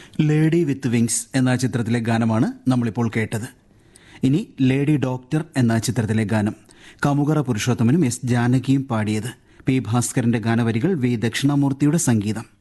Lady വിത്ത് wings എന്ന ചിത്രത്തിലെ ഗാനമാണ് നമ്മളിപ്പോൾ കേട്ടത്. ഇനി ലേഡി ഡോക്ടർ എന്ന ചിത്രത്തിലെ ഗാനം കമുകറ പുരുഷോത്തമനും എസ് ജാനകിയും പാടിയത്. പി ഭാസ്കരന്റെ ഗാനവരികൾ വി ദക്ഷിണാമൂർത്തിയുടെ സംഗീതം.